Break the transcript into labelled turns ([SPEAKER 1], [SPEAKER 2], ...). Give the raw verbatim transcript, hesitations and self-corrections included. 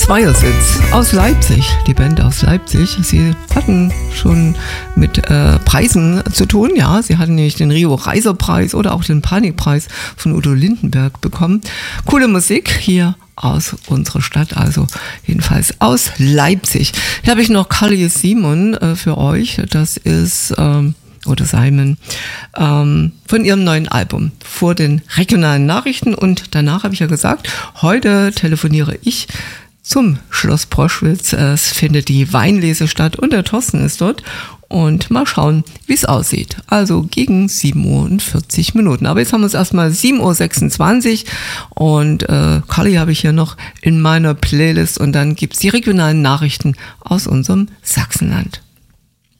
[SPEAKER 1] Zweiersitz aus Leipzig, die Band aus Leipzig. Sie hatten schon mit äh, Preisen zu tun, ja. Sie hatten nämlich den Rio-Reiser-Preis oder auch den Panikpreis von Udo Lindenberg bekommen. Coole Musik hier aus unserer Stadt, also jedenfalls aus Leipzig. Hier habe ich noch Carly Simon äh, für euch. Das ist... Ähm, oder Simon, ähm, von ihrem neuen Album vor den regionalen Nachrichten. Und danach habe ich ja gesagt, heute telefoniere ich zum Schloss Proschwitz. Es findet die Weinlese statt und der Thorsten ist dort. Und mal schauen, wie es aussieht. Also gegen sieben Uhr und vierzig Minuten. Aber jetzt haben wir es erstmal sieben Uhr sechsundzwanzig und äh, Carly habe ich hier noch in meiner Playlist. Und dann gibt es die regionalen Nachrichten aus unserem Sachsenland.